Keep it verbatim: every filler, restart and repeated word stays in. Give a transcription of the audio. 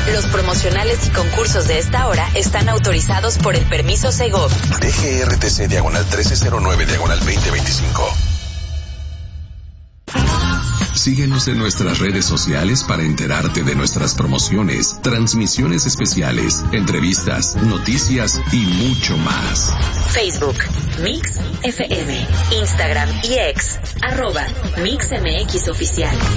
Los promocionales y concursos de esta hora están autorizados por el permiso Segov. D G R T C diagonal trece cero nueve diagonal veinte veinticinco. Síguenos en nuestras redes sociales para enterarte de nuestras promociones, transmisiones especiales, entrevistas, noticias y mucho más. Facebook, Mix F M, Instagram y X, arroba Mix M X Oficial.